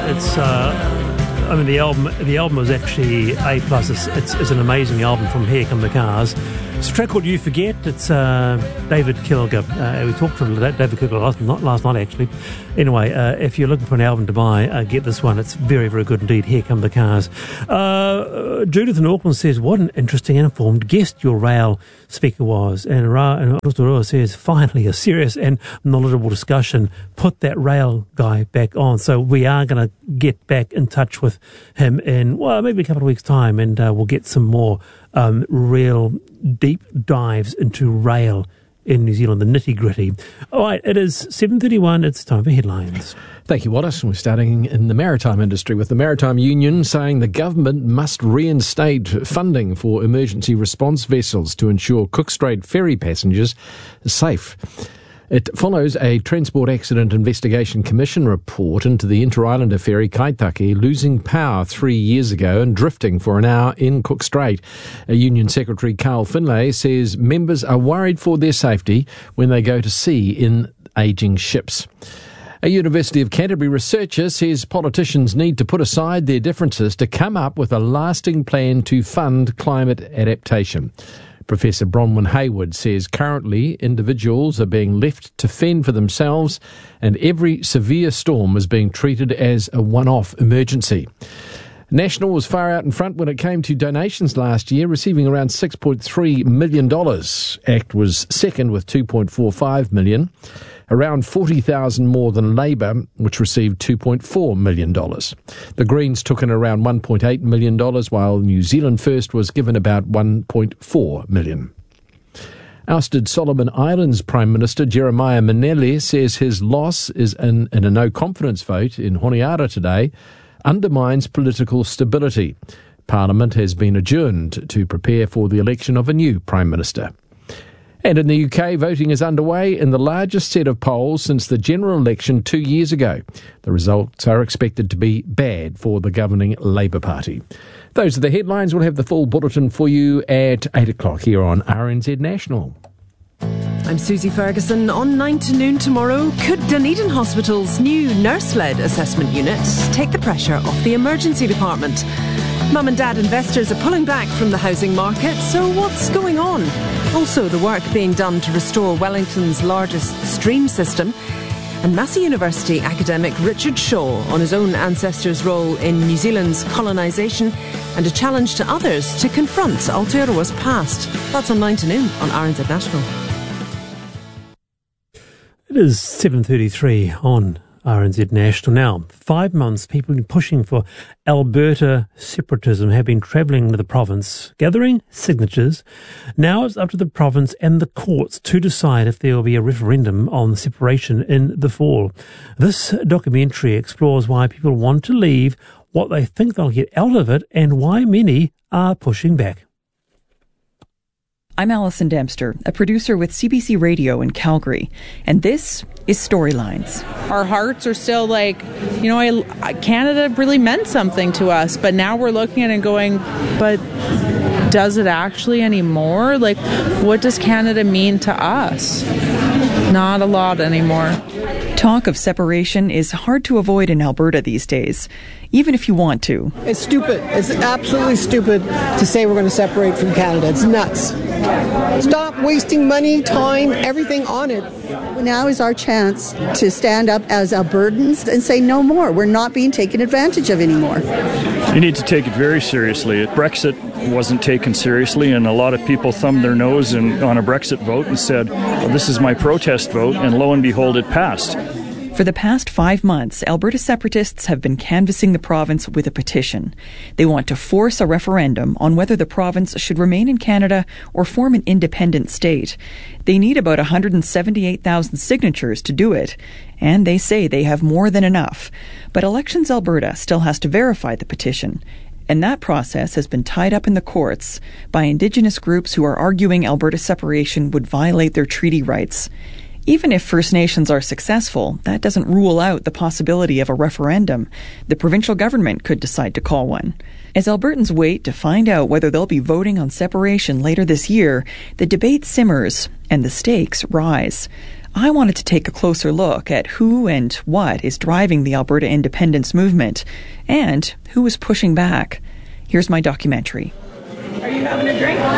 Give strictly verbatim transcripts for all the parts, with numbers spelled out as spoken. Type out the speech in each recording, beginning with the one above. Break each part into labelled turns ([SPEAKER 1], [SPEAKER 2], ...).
[SPEAKER 1] it's. Uh, I mean, the album. The album was actually A plus. It's, it's, it's an amazing album from Here Come the Cars. It's a track called You Forget. It's uh, David Kilger. Uh, we talked to David Kilger last, not last night, actually. Anyway, uh, if you're looking for an album to buy, uh, get this one. It's very, very good indeed. Here Come the Cars. Uh, Judith in Auckland says, what an interesting and informed guest your rail speaker was. And Rotorua says, finally, a serious and knowledgeable discussion. Put that rail guy back on. So we are going to get back in touch with him in, well, maybe a couple of weeks' time, and uh, we'll get some more um, real deep dives into rail in New Zealand, the nitty-gritty. All right, it is seven thirty-one. It's time for headlines.
[SPEAKER 2] Thank you, Wallace. We're starting in the maritime industry with the Maritime Union saying the government must reinstate funding for emergency response vessels to ensure Cook Strait ferry passengers are safe. It follows a Transport Accident Investigation Commission report into the Inter-Islander ferry Kaitake losing power three years ago and drifting for an hour in Cook Strait. A Union Secretary Carl Finlay says members are worried for their safety when they go to sea in ageing ships. A University of Canterbury researcher says politicians need to put aside their differences to come up with a lasting plan to fund climate adaptation. Professor Bronwyn Hayward says currently individuals are being left to fend for themselves and every severe storm is being treated as a one-off emergency. National was far out in front when it came to donations last year, receiving around six point three million dollars. ACT was second with two point four five million dollars. Around forty thousand more than Labour, which received two point four million dollars. The Greens took in around one point eight million dollars, while New Zealand First was given about one point four million dollars. Ousted Solomon Islands Prime Minister Jeremiah Manele says his loss is in, in a no-confidence vote in Honiara today undermines political stability. Parliament has been adjourned to prepare for the election of a new Prime Minister. And in the U K, voting is underway in the largest set of polls since the general election two years ago. The results are expected to be bad for the governing Labour Party. Those are the headlines. We'll have the full bulletin for you at eight o'clock here on R N Z National.
[SPEAKER 3] I'm Susie Ferguson. On nine to noon tomorrow, could Dunedin Hospital's new nurse-led assessment unit take the pressure off the emergency department? Mum and dad investors are pulling back from the housing market, so what's going on? Also, the work being done to restore Wellington's largest stream system, and Massey University academic Richard Shaw on his own ancestors' role in New Zealand's colonisation and a challenge to others to confront Aotearoa's past. That's on nine to noon on R N Z National.
[SPEAKER 1] It is seven thirty-three on R N Z National. Now, five months people have been pushing for Alberta separatism, have been travelling to the province, gathering signatures. Now it's up to the province and the courts to decide if there will be a referendum on separation in the fall. This documentary explores why people want to leave, what they think they'll get out of it, and why many are pushing back.
[SPEAKER 4] I'm Alison Dempster, a producer with C B C Radio in Calgary, and this is Storylines.
[SPEAKER 5] Our hearts are still like, you know, I, Canada really meant something to us, but now we're looking at it and going, but does it actually anymore? Like, what does Canada mean to us? Not a lot anymore.
[SPEAKER 4] Talk of separation is hard to avoid in Alberta these days, even if you want to.
[SPEAKER 6] It's stupid. It's absolutely stupid to say we're going to separate from Canada. It's nuts. Stop wasting money, time, everything on it.
[SPEAKER 7] Now is our chance to stand up as Albertans and say no more. We're not being taken advantage of anymore.
[SPEAKER 8] You need to take it very seriously. Brexit wasn't taken seriously, and a lot of people thumbed their nose in, on a Brexit vote and said, well, this is my protest vote, and lo and behold, it passed.
[SPEAKER 4] For the past five months, Alberta separatists have been canvassing the province with a petition. They want to force a referendum on whether the province should remain in Canada or form an independent state. They need about one hundred seventy-eight thousand signatures to do it, and they say they have more than enough. But Elections Alberta still has to verify the petition. And that process has been tied up in the courts by Indigenous groups who are arguing Alberta separation would violate their treaty rights. Even if First Nations are successful, that doesn't rule out the possibility of a referendum. The provincial government could decide to call one. As Albertans wait to find out whether they'll be voting on separation later this year, the debate simmers and the stakes rise. I wanted to take a closer look at who and what is driving the Alberta independence movement and who is pushing back. Here's my documentary.
[SPEAKER 3] Are you having a drink?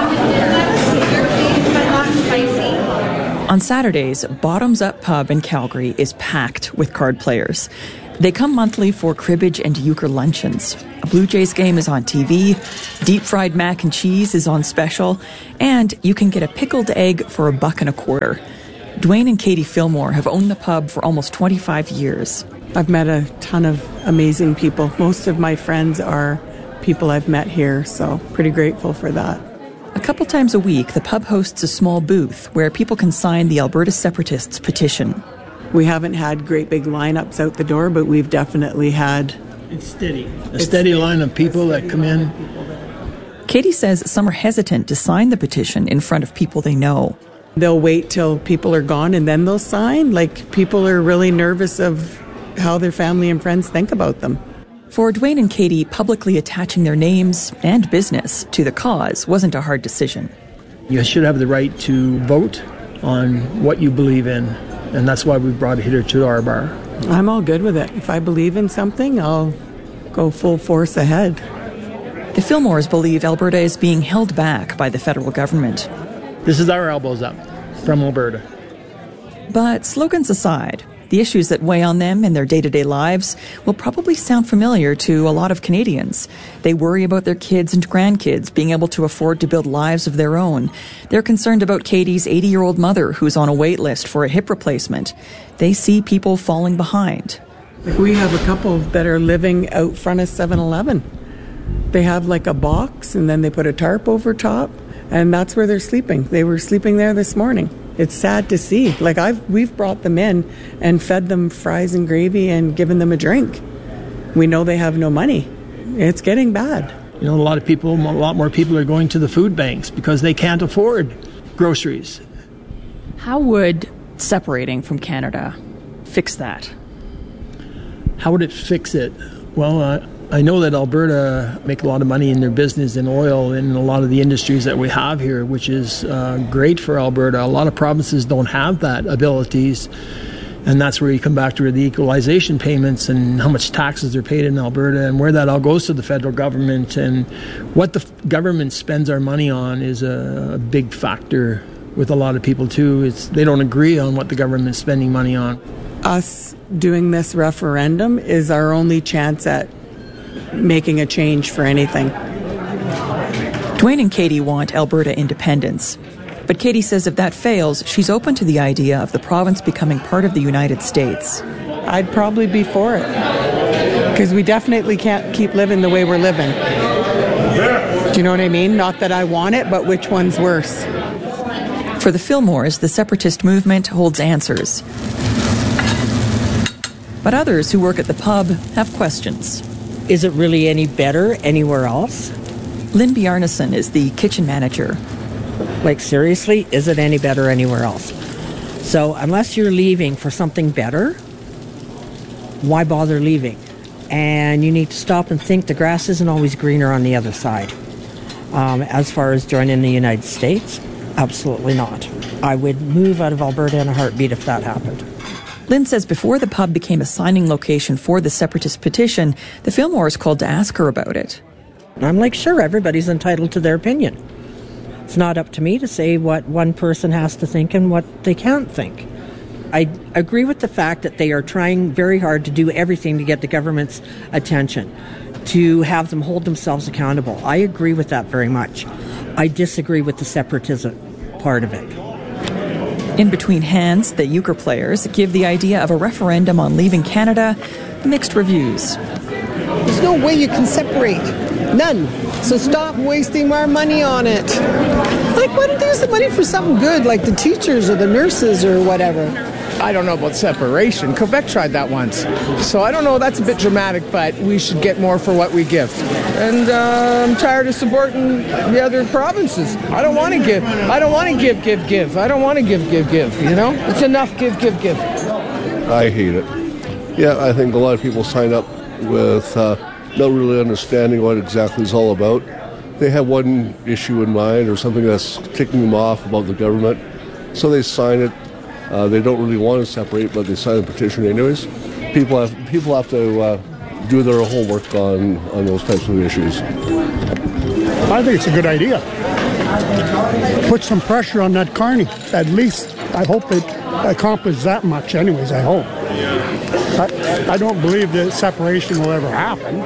[SPEAKER 4] On Saturdays, Bottoms Up Pub in Calgary is packed with card players. They come monthly for cribbage and euchre luncheons. A Blue Jays game is on T V, deep-fried mac and cheese is on special, and you can get a pickled egg for a buck and a quarter. Dwayne and Katie Fillmore have owned the pub for almost twenty-five years.
[SPEAKER 9] I've met a ton of amazing people. Most of my friends are people I've met here, so pretty grateful for that.
[SPEAKER 4] A couple times a week, the pub hosts a small booth where people can sign the Alberta Separatists petition.
[SPEAKER 9] We haven't had great big lineups out the door, but we've definitely had...
[SPEAKER 10] It's steady. A it's steady line of people that come in.
[SPEAKER 4] Katie says some are hesitant to sign the petition in front of people they know.
[SPEAKER 9] They'll wait till people are gone and then they'll sign. Like, people are really nervous of how their family and friends think about them.
[SPEAKER 4] For Dwayne and Katie, publicly attaching their names and business to the cause wasn't a hard decision.
[SPEAKER 10] You should have the right to vote on what you believe in, and that's why we brought it here to our bar.
[SPEAKER 9] I'm all good with it. If I believe in something, I'll go full force ahead.
[SPEAKER 4] The Fillmores believe Alberta is being held back by the federal government.
[SPEAKER 10] This is our elbows up from Alberta.
[SPEAKER 4] But slogans aside, the issues that weigh on them in their day-to-day lives will probably sound familiar to a lot of Canadians. They worry about their kids and grandkids being able to afford to build lives of their own. They're concerned about Katie's eighty-year-old mother who's on a wait list for a hip replacement. They see people falling behind.
[SPEAKER 9] Like, we have a couple that are living out front of seven eleven. They have like a box and then they put a tarp over top, and that's where they're sleeping. They were sleeping there this morning. It's sad to see. Like, I've we've brought them in and fed them fries and gravy and given them a drink. We know they have no money. It's getting bad.
[SPEAKER 10] You know, a lot of people, a lot more people are going to the food banks because they can't afford groceries.
[SPEAKER 4] How would separating from Canada fix that?
[SPEAKER 10] How would it fix it? Well, uh, I know that Alberta make a lot of money in their business in oil and a lot of the industries that we have here, which is uh, great for Alberta. A lot of provinces don't have that abilities, and that's where you come back to the equalization payments and how much taxes are paid in Alberta and where that all goes to the federal government. And what the f- government spends our money on is a, a big factor with a lot of people too. It's they don't agree on what the government's spending money on.
[SPEAKER 9] Us doing this referendum is our only chance at making a change for anything.
[SPEAKER 4] Dwayne and Katie want Alberta independence. But Katie says if that fails, she's open to the idea of the province becoming part of the United States.
[SPEAKER 9] I'd probably be for it. Because we definitely can't keep living the way we're living. Do you know what I mean? Not that I want it, but which one's worse?
[SPEAKER 4] For the Fillmores, the separatist movement holds answers. But others who work at the pub have questions.
[SPEAKER 11] Is it really any better anywhere else?
[SPEAKER 4] Lynn Bjarnason is the kitchen manager.
[SPEAKER 11] Like, seriously, is it any better anywhere else? So unless you're leaving for something better, why bother leaving? And you need to stop and think the grass isn't always greener on the other side. Um, as far as joining the United States, absolutely not. I would move out of Alberta in a heartbeat if that happened.
[SPEAKER 4] Lynn says before the pub became a signing location for the separatist petition, the Fillmores called to ask her about it.
[SPEAKER 11] I'm like, sure, everybody's entitled to their opinion. It's not up to me to say what one person has to think and what they can't think. I agree with the fact that they are trying very hard to do everything to get the government's attention, to have them hold themselves accountable. I agree with that very much. I disagree with the separatism part of it.
[SPEAKER 4] In between hands, the euchre players give the idea of a referendum on leaving Canada mixed reviews.
[SPEAKER 6] There's no way you can separate. None. So stop wasting our money on it. Like, why don't they use the money for something good, like the teachers or the nurses or whatever?
[SPEAKER 12] I don't know about separation. Quebec tried that once. So I don't know, that's a bit dramatic, but we should get more for what we give. And uh, I'm tired of supporting the other provinces. I don't want to give. I don't want to give, give, give. I don't want to give, give, give, you know? It's enough give, give, give.
[SPEAKER 13] I hate it. Yeah, I think a lot of people sign up with uh, not really understanding what exactly it's all about. They have one issue in mind or something that's ticking them off about the government, so they sign it. Uh, they don't really want to separate, but they sign a petition anyways. People have people have to uh, do their homework on, on those types of issues.
[SPEAKER 14] I think it's a good idea. Put some pressure on that Carney. At least I hope it accomplishes that much anyways, I hope. I, I don't believe that separation will ever happen.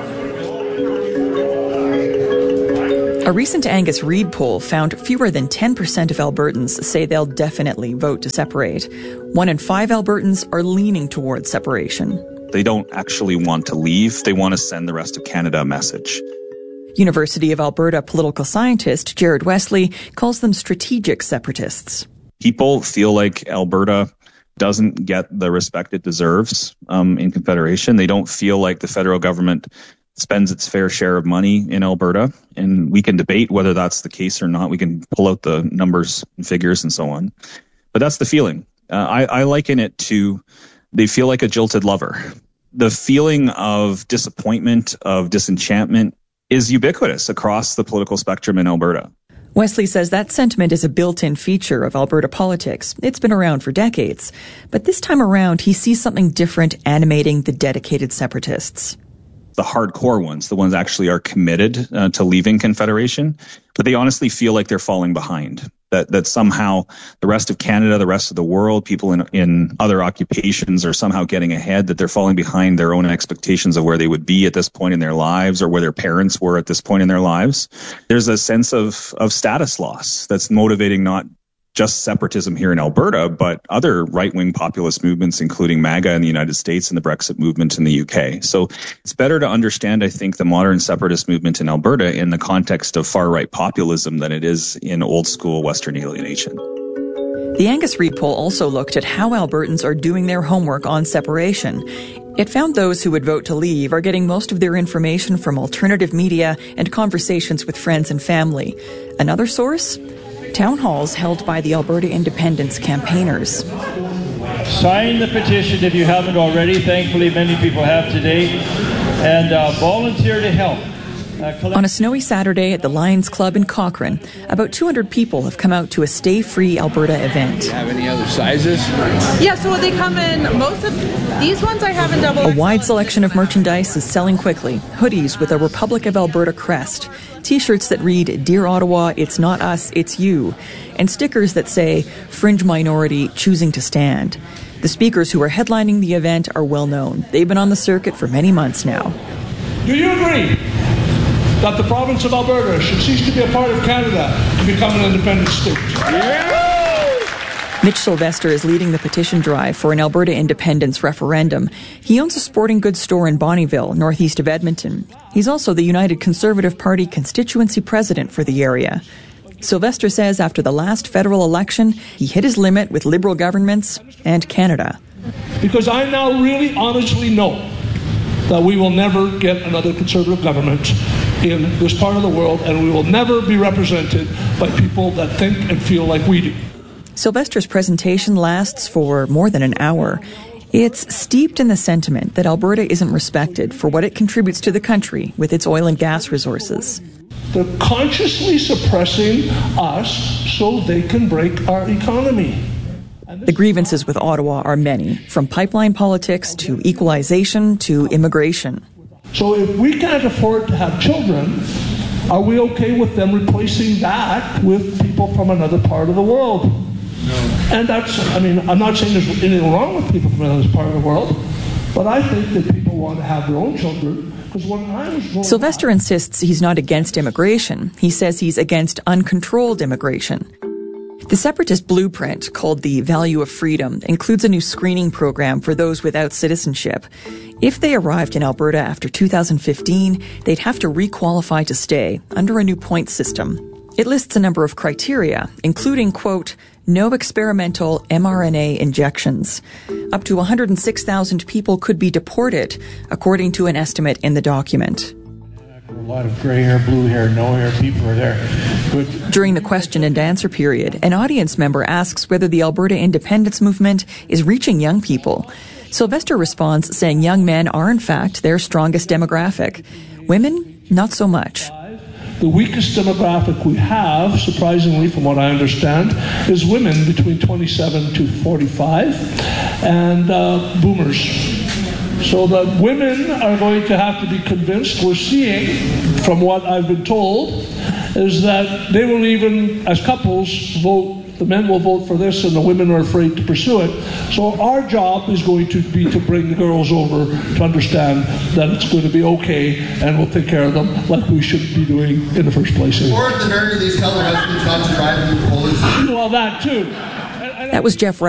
[SPEAKER 4] A recent Angus Reid poll found fewer than ten percent of Albertans say they'll definitely vote to separate. One in five Albertans are leaning towards separation.
[SPEAKER 15] They don't actually want to leave. They want to send the rest of Canada a message.
[SPEAKER 4] University of Alberta political scientist Jared Wesley calls them strategic separatists.
[SPEAKER 15] People feel like Alberta doesn't get the respect it deserves um, in Confederation. They don't feel like the federal government spends its fair share of money in Alberta. And we can debate whether that's the case or not. We can pull out the numbers and figures and so on. But that's the feeling. Uh, I, I liken it to they feel like a jilted lover. The feeling of disappointment, of disenchantment is ubiquitous across the political spectrum in Alberta.
[SPEAKER 4] Wesley says that sentiment is a built-in feature of Alberta politics. It's been around for decades. But this time around, he sees something different animating the dedicated separatists.
[SPEAKER 15] The hardcore ones, the ones that actually are committed uh, to leaving Confederation, but they honestly feel like they're falling behind. That that somehow the rest of Canada, the rest of the world, people in in other occupations are somehow getting ahead, that they're falling behind their own expectations of where they would be at this point in their lives or where their parents were at this point in their lives. There's a sense of, of status loss that's motivating not just separatism here in Alberta, but other right-wing populist movements, including MAGA in the United States and the Brexit movement in the U K. So it's better to understand, I think, the modern separatist movement in Alberta in the context of far-right populism than it is in old-school Western alienation.
[SPEAKER 4] The Angus Reid poll also looked at how Albertans are doing their homework on separation. It found those who would vote to leave are getting most of their information from alternative media and conversations with friends and family. Another source? Town halls held by the Alberta Independence campaigners.
[SPEAKER 16] Sign the petition if you haven't already. Thankfully, many people have today. And uh, volunteer to help. Uh, collect-
[SPEAKER 4] On a snowy Saturday at the Lions Club in Cochrane, about two hundred people have come out to a Stay Free Alberta event.
[SPEAKER 17] Do you have any other sizes?
[SPEAKER 5] Yeah, so they come in, most of these ones I have in double.
[SPEAKER 4] A wide selection of merchandise is selling quickly. Hoodies with a Republic of Alberta crest, T-shirts that read, Dear Ottawa, it's not us, it's you, and stickers that say, Fringe Minority Choosing to Stand. The speakers who are headlining the event are well known. They've been on the circuit for many months now.
[SPEAKER 18] Do you agree that the province of Alberta should cease to be a part of Canada and become an independent state? Yeah!
[SPEAKER 4] Mitch Sylvester is leading the petition drive for an Alberta independence referendum. He owns a sporting goods store in Bonnyville, northeast of Edmonton. He's also the United Conservative Party constituency president for the area. Sylvester says after the last federal election, he hit his limit with Liberal governments and Canada.
[SPEAKER 18] Because I now really honestly know that we will never get another Conservative government in this part of the world, and we will never be represented by people that think and feel like we do.
[SPEAKER 4] Sylvester's presentation lasts for more than an hour. It's steeped in the sentiment that Alberta isn't respected for what it contributes to the country with its oil and gas resources.
[SPEAKER 18] They're consciously suppressing us so they can break our economy.
[SPEAKER 4] The grievances with Ottawa are many, from pipeline politics to equalization to immigration.
[SPEAKER 18] So if we can't afford to have children, are we okay with them replacing that with people from another part of the world? No. And that's, I mean, I'm not saying there's anything wrong with people from another part of the world, but I think that people want to have their own children. Because when I was growing
[SPEAKER 4] Sylvester up, insists he's not against immigration. He says he's against uncontrolled immigration. The separatist blueprint, called the Value of Freedom, includes a new screening program for those without citizenship. If they arrived in Alberta after two thousand fifteen, they'd have to re-qualify to stay under a new point system. It lists a number of criteria, including, quote, no experimental mRNA injections. Up to one hundred six thousand people could be deported, according to an estimate in the document.
[SPEAKER 18] A lot of gray hair, blue hair, no hair people are there. But
[SPEAKER 4] during the question and answer period, an audience member asks whether the Alberta independence movement is reaching young people. Sylvester responds saying young men are in fact their strongest demographic. Women, not so much.
[SPEAKER 18] the weakest demographic we have, surprisingly from what I understand, is women between twenty-seven to forty-five and uh, boomers. So that women are going to have to be convinced. We're seeing, from what I've been told, is that they will even, as couples, vote. The men will vote for this and the women are afraid to pursue it. So our job is going to be to bring the girls over to understand that it's going to be okay and we'll take care of them like we should be doing in the first place.
[SPEAKER 17] Or at the very least, tell their husbands not to drive into the police.
[SPEAKER 18] Well, that too.
[SPEAKER 3] That was Jeff